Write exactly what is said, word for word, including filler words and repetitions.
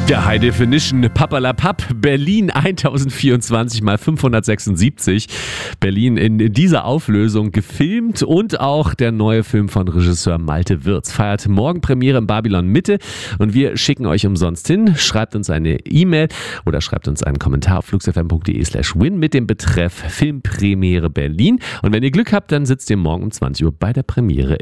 Der High Definition Papperlapapp, Berlin tausendvierundzwanzig mal fünfhundertsechsundsiebzig. Berlin in dieser Auflösung gefilmt und auch der neue Film von Regisseur Malte Wirz feiert morgen Premiere im Babylon Mitte und wir schicken euch umsonst hin. Schreibt uns eine E-Mail oder schreibt uns einen Kommentar auf fluxfm.de slash win mit dem Betreff Filmpremiere Berlin. Und wenn ihr Glück habt, dann sitzt ihr morgen um zwanzig Uhr bei der Premiere